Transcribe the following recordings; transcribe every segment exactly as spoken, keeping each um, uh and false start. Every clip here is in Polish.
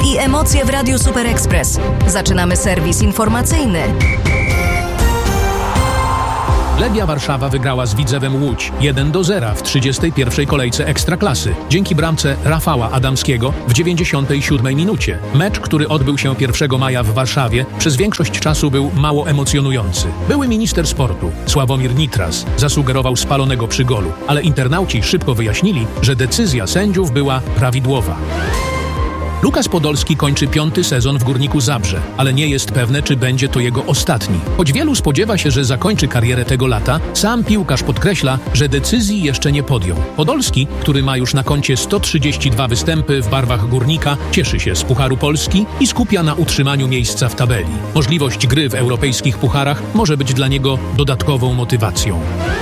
sport i emocje w Radiu Super Express. Zaczynamy serwis informacyjny. Legia Warszawa wygrała z Widzewem Łódź jeden do zera w trzydziestej pierwszej kolejce Ekstraklasy dzięki bramce Rafała Adamskiego w dziewięćdziesiątej siódmej minucie. Mecz, który odbył się pierwszego maja w Warszawie, przez większość czasu był mało emocjonujący. Były minister sportu Sławomir Nitras zasugerował spalonego przy golu, ale internauci szybko wyjaśnili, że decyzja sędziów była prawidłowa. Lukas Podolski kończy piąty sezon w Górniku Zabrze, ale nie jest pewne, czy będzie to jego ostatni. Choć wielu spodziewa się, że zakończy karierę tego lata, sam piłkarz podkreśla, że decyzji jeszcze nie podjął. Podolski, który ma już na koncie sto trzydzieści dwa występy w barwach Górnika, cieszy się z Pucharu Polski i skupia na utrzymaniu miejsca w tabeli. Możliwość gry w europejskich pucharach może być dla niego dodatkową motywacją.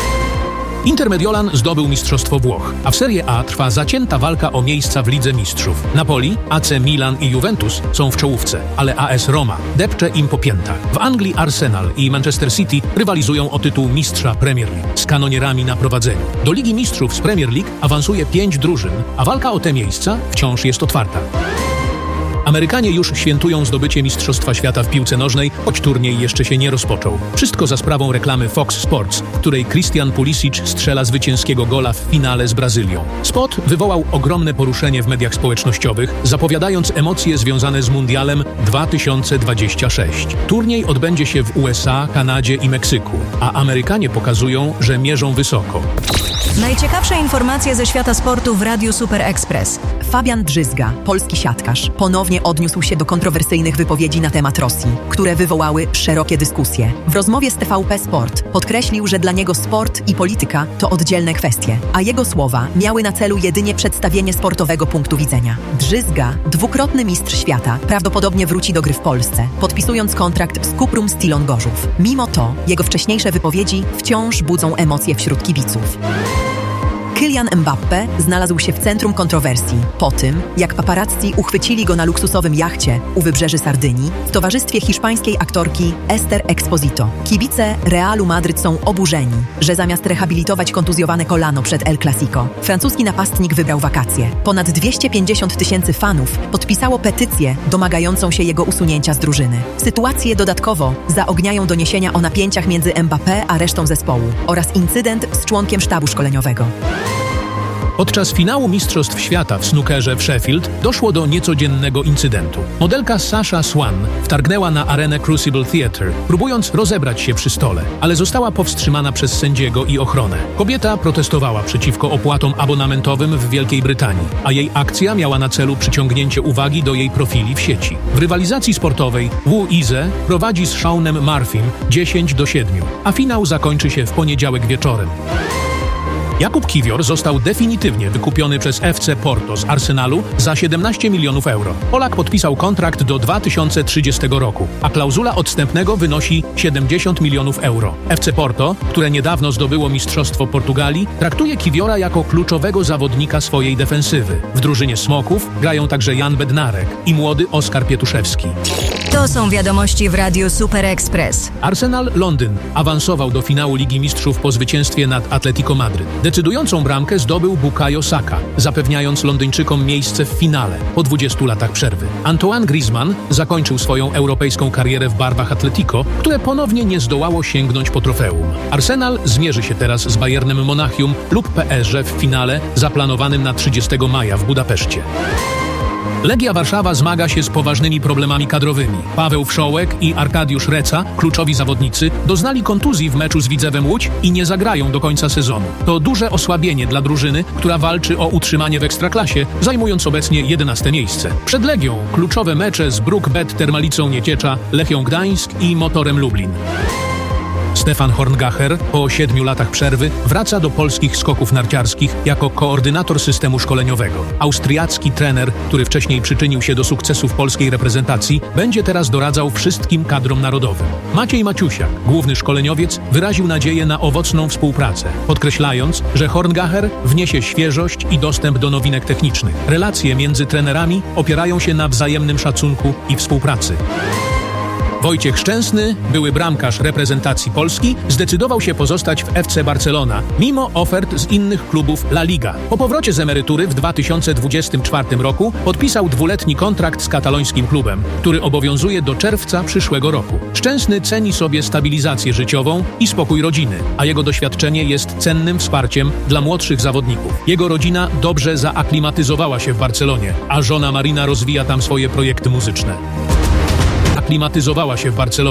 Inter Mediolan zdobył Mistrzostwo Włoch, a w Serie A trwa zacięta walka o miejsca w Lidze Mistrzów. Napoli, A C Milan i Juventus są w czołówce, ale A S Roma depcze im po piętach. W Anglii Arsenal i Manchester City rywalizują o tytuł mistrza Premier League z kanonierami na prowadzeniu. Do Ligi Mistrzów z Premier League awansuje pięć drużyn, a walka o te miejsca wciąż jest otwarta. Amerykanie już świętują zdobycie Mistrzostwa Świata w piłce nożnej, choć turniej jeszcze się nie rozpoczął. Wszystko za sprawą reklamy Fox Sports, w której Christian Pulisic strzela zwycięskiego gola w finale z Brazylią. Spot wywołał ogromne poruszenie w mediach społecznościowych, zapowiadając emocje związane z Mundialem dwa tysiące dwudziestym szóstym. Turniej odbędzie się w U S A, Kanadzie i Meksyku, a Amerykanie pokazują, że mierzą wysoko. Najciekawsze informacje ze świata sportu w Radiu Super Express. Fabian Drzyzga, polski siatkarz, ponownie odniósł się do kontrowersyjnych wypowiedzi na temat Rosji, które wywołały szerokie dyskusje. W rozmowie z T V P Sport podkreślił, że dla niego sport i polityka to oddzielne kwestie, a jego słowa miały na celu jedynie przedstawienie sportowego punktu widzenia. Drzyzga, dwukrotny mistrz świata, prawdopodobnie wróci do gry w Polsce, podpisując kontrakt z Cuprum Stillon Gorzów. Mimo to, jego wcześniejsze wypowiedzi wciąż budzą emocje wśród kibiców. Kylian Mbappé znalazł się w centrum kontrowersji po tym, jak paparazzi uchwycili go na luksusowym jachcie u wybrzeży Sardynii w towarzystwie hiszpańskiej aktorki Esther Exposito. Kibice Realu Madryt są oburzeni, że zamiast rehabilitować kontuzjowane kolano przed El Clasico, francuski napastnik wybrał wakacje. Ponad dwieście pięćdziesiąt tysięcy fanów podpisało petycję domagającą się jego usunięcia z drużyny. Sytuację dodatkowo zaogniają doniesienia o napięciach między Mbappé a resztą zespołu oraz incydent z członkiem sztabu szkoleniowego. Podczas finału Mistrzostw Świata w snookerze w Sheffield doszło do niecodziennego incydentu. Modelka Sasha Swan wtargnęła na arenę Crucible Theatre, próbując rozebrać się przy stole, ale została powstrzymana przez sędziego i ochronę. Kobieta protestowała przeciwko opłatom abonamentowym w Wielkiej Brytanii, a jej akcja miała na celu przyciągnięcie uwagi do jej profili w sieci. W rywalizacji sportowej Wu Ize prowadzi z Seanem Murphym dziesięć do siedmiu, a finał zakończy się w poniedziałek wieczorem. Jakub Kiwior został definitywnie wykupiony przez F C Porto z Arsenalu za siedemnaście milionów euro. Polak podpisał kontrakt do dwa tysiące trzydziestego roku, a klauzula odstępnego wynosi siedemdziesiąt milionów euro. F C Porto, które niedawno zdobyło Mistrzostwo Portugalii, traktuje Kiwiora jako kluczowego zawodnika swojej defensywy. W drużynie Smoków grają także Jan Bednarek i młody Oskar Pietuszewski. To są wiadomości w Radiu Super Express. Arsenal Londyn awansował do finału Ligi Mistrzów po zwycięstwie nad Atletico Madryt. Decydującą bramkę zdobył Bukayo Saka, zapewniając Londyńczykom miejsce w finale po dwudziestu latach przerwy. Antoine Griezmann zakończył swoją europejską karierę w barwach Atletico, które ponownie nie zdołało sięgnąć po trofeum. Arsenal zmierzy się teraz z Bayernem Monachium lub P S G w finale zaplanowanym na trzydziestego maja w Budapeszcie. Legia Warszawa zmaga się z poważnymi problemami kadrowymi. Paweł Wszołek i Arkadiusz Reca, kluczowi zawodnicy, doznali kontuzji w meczu z Widzewem Łódź i nie zagrają do końca sezonu. To duże osłabienie dla drużyny, która walczy o utrzymanie w Ekstraklasie, zajmując obecnie jedenaste miejsce. Przed Legią kluczowe mecze z Bruk Bet Termalicą Nieciecza, Lechią Gdańsk i Motorem Lublin. Stefan Horngacher po siedmiu latach przerwy wraca do polskich skoków narciarskich jako koordynator systemu szkoleniowego. Austriacki trener, który wcześniej przyczynił się do sukcesów polskiej reprezentacji, będzie teraz doradzał wszystkim kadrom narodowym. Maciej Maciusiak, główny szkoleniowiec, wyraził nadzieję na owocną współpracę, podkreślając, że Horngacher wniesie świeżość i dostęp do nowinek technicznych. Relacje między trenerami opierają się na wzajemnym szacunku i współpracy. Wojciech Szczęsny, były bramkarz reprezentacji Polski, zdecydował się pozostać w F C Barcelona, mimo ofert z innych klubów La Liga. Po powrocie z emerytury w dwa tysiące dwudziestym czwartym roku podpisał dwuletni kontrakt z katalońskim klubem, który obowiązuje do czerwca przyszłego roku. Szczęsny ceni sobie stabilizację życiową i spokój rodziny, a jego doświadczenie jest cennym wsparciem dla młodszych zawodników. Jego rodzina dobrze zaaklimatyzowała się w Barcelonie, a żona Marina rozwija tam swoje projekty muzyczne. Aklimatyzowała się w Barcelonie.